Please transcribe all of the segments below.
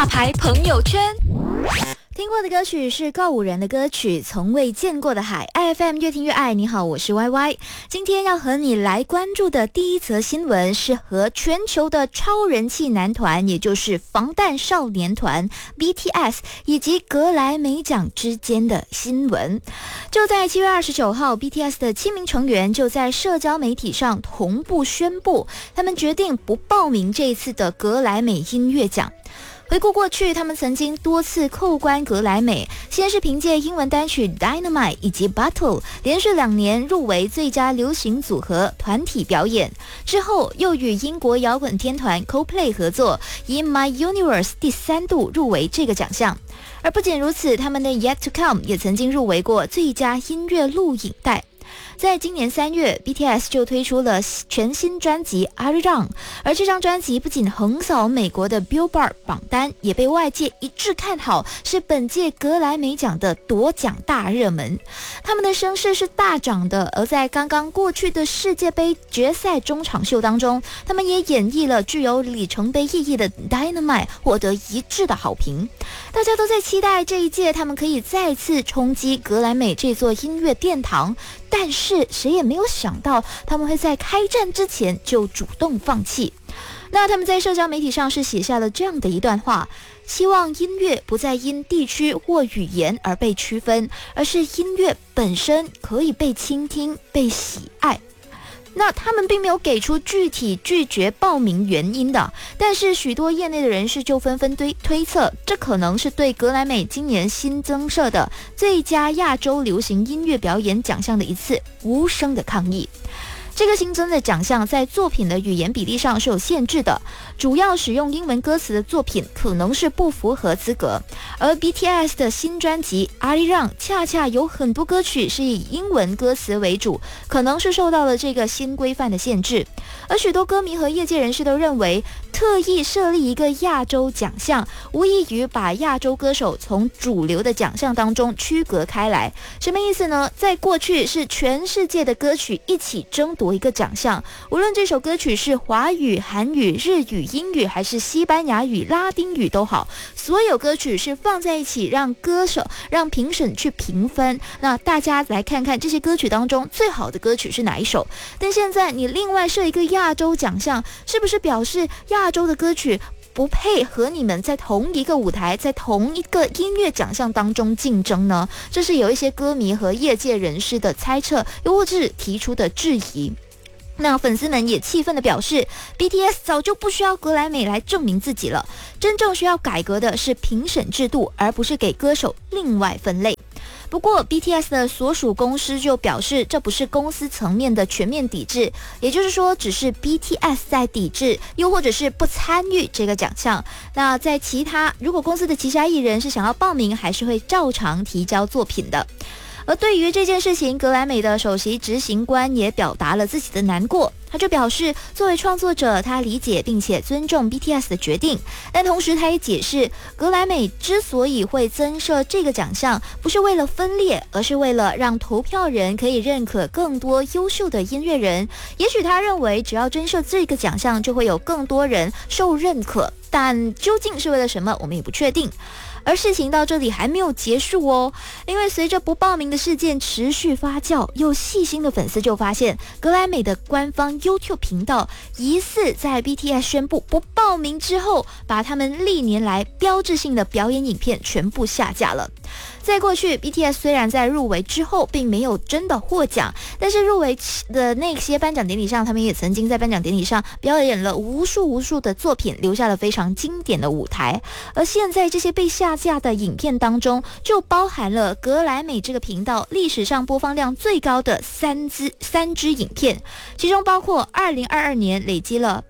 牌朋友圈。 听过的歌曲是告五人的歌曲《从未见过的海》。IFM 越听越爱，你好，我是 YY。今天要和你来关注的第一则新闻是和全球的超人气男团，也就是防弹少年团 BTS 以及格莱美奖之间的新闻。就在7月29号 BTS 的7名成员就在社交媒体上同步宣布，他们决定不报名这一次的格莱美音乐奖。回顾过去，他们曾经多次扣关格莱美，先是凭借英文单曲 Dynamite 以及 Battle 连续2年入围最佳流行组合团体表演，之后又与英国摇滚天团 Coldplay 合作，以 My Universe 第3度入围这个奖项。而不仅如此，他们的 Yet to Come 也曾经入围过最佳音乐录影带。在今年3月 BTS 就推出了全新专辑 Arirang， 而这张专辑不仅横扫美国的 Billboard 榜单，也被外界一致看好是本届格莱美奖的夺奖大热门。他们的声势是大涨的，而在刚刚过去的世界杯决赛中场秀当中，他们也演绎了具有里程碑意义的 Dynamite， 获得一致的好评。大家都在期待这一届他们可以再次冲击格莱美这座音乐殿堂，但是谁也没有想到他们会在开战之前就主动放弃。那他们在社交媒体上是写下了这样的一段话：希望音乐不再因地区或语言而被区分，而是音乐本身可以被倾听、被喜爱。那他们并没有给出具体拒绝报名原因的，但是许多业内的人士就纷纷推测，这可能是对格莱美今年新增设的最佳亚洲流行音乐表演奖项的一次无声的抗议。这个新增的奖项在作品的语言比例上是有限制的，主要使用英文歌词的作品可能是不符合资格。而 BTS 的新专辑 Arirang 恰恰有很多歌曲是以英文歌词为主，可能是受到了这个新规范的限制。而许多歌迷和业界人士都认为，特意设立一个亚洲奖项，无异于把亚洲歌手从主流的奖项当中区隔开来。什么意思呢？在过去是全世界的歌曲一起争夺一个奖项，无论这首歌曲是华语、韩语、日语、英语还是西班牙语、拉丁语都好，所有歌曲是放在一起，让评审去评分。那大家来看看这些歌曲当中最好的歌曲是哪一首。但现在你另外设一个亚洲奖项，是不是表示亚洲的歌曲不配和你们在同一个舞台，在同一个音乐奖项当中竞争呢？这是有一些歌迷和业界人士的猜测，又或是提出的质疑。那粉丝们也气愤地表示， BTS 早就不需要格莱美来证明自己了，真正需要改革的是评审制度，而不是给歌手另外分类。不过 BTS 的所属公司就表示，这不是公司层面的全面抵制，也就是说只是 BTS 在抵制，又或者是不参与这个奖项。那在如果公司的旗下艺人是想要报名，还是会照常提交作品的。而对于这件事情，格莱美的首席执行官也表达了自己的难过。他就表示，作为创作者，他理解并且尊重 BTS 的决定，但同时他也解释，格莱美之所以会增设这个奖项，不是为了分裂，而是为了让投票人可以认可更多优秀的音乐人。也许他认为，只要增设这个奖项，就会有更多人受认可，但究竟是为了什么，我们也不确定。而事情到这里还没有结束哦，因为随着不报名的事件持续发酵，有细心的粉丝就发现，格莱美的官方 YouTube 频道疑似在 BTS 宣布不报名之后，把他们历年来标志性的表演影片全部下架了。在过去 BTS 虽然在入围之后并没有真的获奖，但是入围的那些颁奖典礼上，他们也曾经在颁奖典礼上表演了无数的作品，留下了非常经典的舞台。而现在这些被下架的影片当中，就包含了格莱美这个频道历史上播放量最高的三支影片，其中包括2022年累积了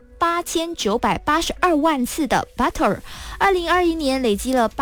8982万次的 Butter， 2021年累积了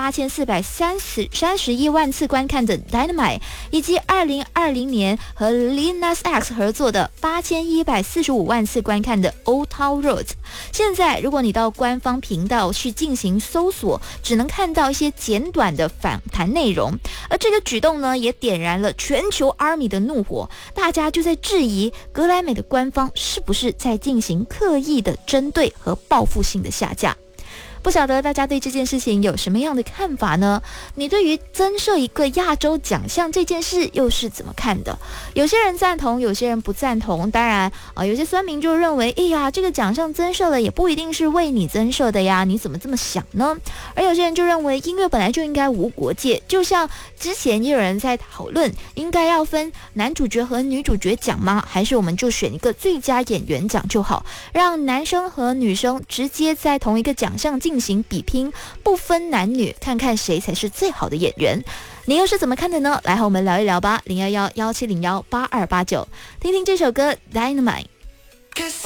8431万次观看的 Dynamite， 以及2020年和 Lil Nas X 合作的8145万次观看的 Old Town Road。 现在如果你到官方频道去进行搜索，只能看到一些简短的访谈内容，而这个举动呢，也点燃了全球 ARMY 的怒火，大家就在质疑格莱美的官方是不是在进行刻意的针对和报复性的下架。 不晓得大家对这件事情有什么样的看法呢？你对于增设一个亚洲奖项这件事又是怎么看的？有些人赞同，有些人不赞同。当然有些酸民就认为，哎呀，这个奖项增设了也不一定是为你增设的呀，你怎么这么想呢？而有些人就认为，音乐本来就应该无国界，就像之前也有人在讨论，应该要分男主角和女主角奖吗？还是我们就选一个最佳演员奖就好，让男生和女生直接在同一个奖项进行比拼，不分男女，看看谁才是最好的演员。你又是怎么看的呢？来和我们聊一聊吧，011-1701-8289，听听这首歌 Dynamite。